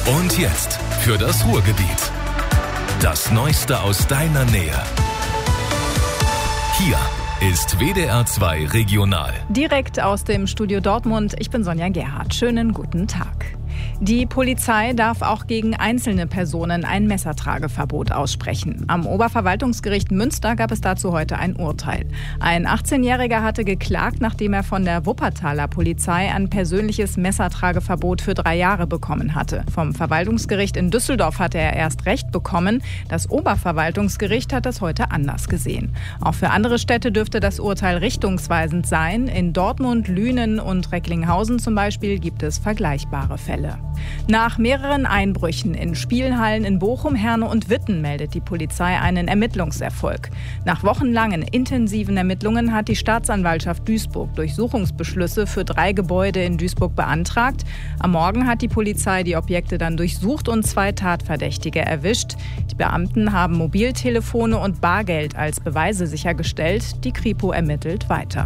Und jetzt für das Ruhrgebiet. Das Neueste aus deiner Nähe. Hier ist WDR 2 Regional. Direkt aus dem Studio Dortmund. Ich bin Sonja Gerhardt. Schönen guten Tag. Die Polizei darf auch gegen einzelne Personen ein Messertrageverbot aussprechen. Am Oberverwaltungsgericht Münster gab es dazu heute ein Urteil. Ein 18-Jähriger hatte geklagt, nachdem er von der Wuppertaler Polizei ein persönliches Messertrageverbot für 3 Jahre bekommen hatte. Vom Verwaltungsgericht in Düsseldorf hatte er erst Recht bekommen. Das Oberverwaltungsgericht hat das heute anders gesehen. Auch für andere Städte dürfte das Urteil richtungsweisend sein. In Dortmund, Lünen und Recklinghausen zum Beispiel gibt es vergleichbare Fälle. Nach mehreren Einbrüchen in Spielhallen in Bochum, Herne und Witten meldet die Polizei einen Ermittlungserfolg. Nach wochenlangen intensiven Ermittlungen hat die Staatsanwaltschaft Duisburg Durchsuchungsbeschlüsse für 3 Gebäude in Duisburg beantragt. Am Morgen hat die Polizei die Objekte dann durchsucht und 2 Tatverdächtige erwischt. Die Beamten haben Mobiltelefone und Bargeld als Beweise sichergestellt. Die Kripo ermittelt weiter.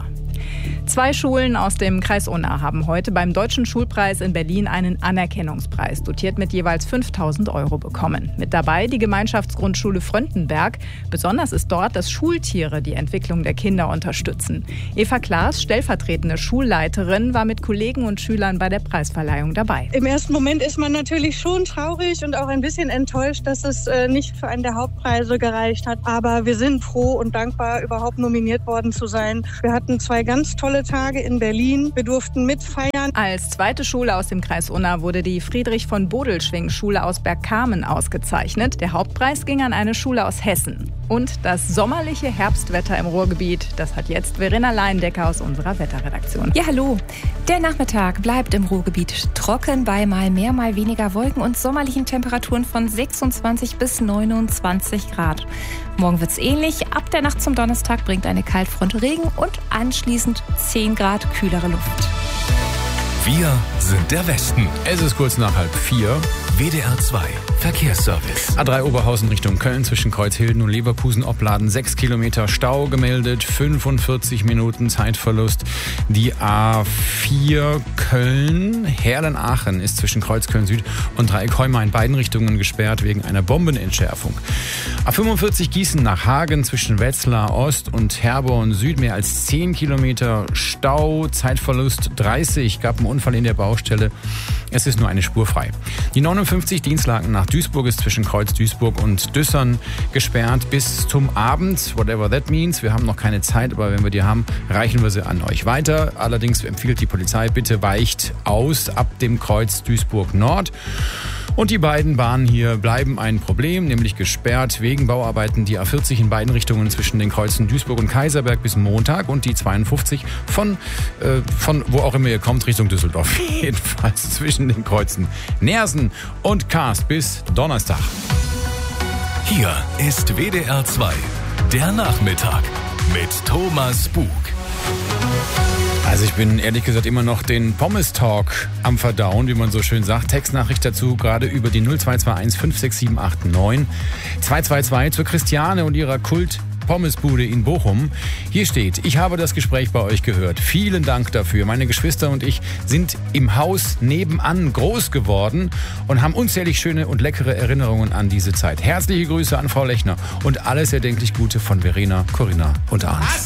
2 Schulen aus dem Kreis Unna haben heute beim Deutschen Schulpreis in Berlin einen Anerkennungspreis, dotiert mit jeweils 5.000 € bekommen. Mit dabei die Gemeinschaftsgrundschule Fröntenberg. Besonders ist dort, dass Schultiere die Entwicklung der Kinder unterstützen. Eva Klaas, stellvertretende Schulleiterin, war mit Kollegen und Schülern bei der Preisverleihung dabei. Im ersten Moment ist man natürlich schon traurig und auch ein bisschen enttäuscht, dass es nicht für einen der Hauptpreise gereicht hat. Aber wir sind froh und dankbar, überhaupt nominiert worden zu sein. Wir hatten 2 ganz tolle Tage in Berlin. Wir durften mitfeiern. Als zweite Schule aus dem Kreis Unna wurde die Friedrich-von-Bodelschwingh-Schule aus Bergkamen ausgezeichnet. Der Hauptpreis ging an eine Schule aus Hessen. Und das sommerliche Herbstwetter im Ruhrgebiet, das hat jetzt Verena Leindecker aus unserer Wetterredaktion. Ja, hallo. Der Nachmittag bleibt im Ruhrgebiet trocken bei mal mehr, mal weniger Wolken und sommerlichen Temperaturen von 26 bis 29 Grad. Morgen wird's ähnlich. Ab der Nacht zum Donnerstag bringt eine Kaltfront Regen und anschließend 10 Grad kühlere Luft. Wir sind der Westen. Es ist kurz nach 3:30. WDR 2 Verkehrsservice. A3 Oberhausen Richtung Köln zwischen Kreuzhilden und Leverkusen-Opladen 6 Kilometer Stau gemeldet, 45 Minuten Zeitverlust. Die A4 Köln-Herlen-Aachen ist zwischen Kreuzköln Süd und Dreieck Heuma in beiden Richtungen gesperrt wegen einer Bombenentschärfung. A45 Gießen nach Hagen zwischen Wetzlar Ost und Herborn Süd mehr als 10 Kilometer Stau, Zeitverlust 30, gab einen Unfall in der Baustelle. Es ist nur eine Spur frei. Die 59 Dienstlaken nach Duisburg ist zwischen Kreuz Duisburg und Düssern gesperrt bis zum Abend, whatever that means. Wir haben noch keine Zeit, aber wenn wir die haben, reichen wir sie an euch weiter. Allerdings empfiehlt die Polizei, bitte weicht aus ab dem Kreuz Duisburg Nord. Und die beiden Bahnen hier bleiben ein Problem, nämlich gesperrt wegen Bauarbeiten. Die A40 in beiden Richtungen zwischen den Kreuzen Duisburg und Kaiserberg bis Montag und die 52 von wo auch immer ihr kommt, Richtung Düsseldorf. Jedenfalls zwischen den Kreuzen Neersen und Karst bis Donnerstag. Hier ist WDR 2, der Nachmittag mit Thomas Bug. Also ich bin ehrlich gesagt immer noch den Pommes-Talk am Verdauen, wie man so schön sagt. Textnachricht dazu gerade über die 0221 56789 222 zur Christiane und ihrer Kult-Pommesbude in Bochum. Hier steht: Ich habe das Gespräch bei euch gehört. Vielen Dank dafür. Meine Geschwister und ich sind im Haus nebenan groß geworden und haben unzählig schöne und leckere Erinnerungen an diese Zeit. Herzliche Grüße an Frau Lechner und alles erdenklich Gute von Verena, Corinna und Arndt.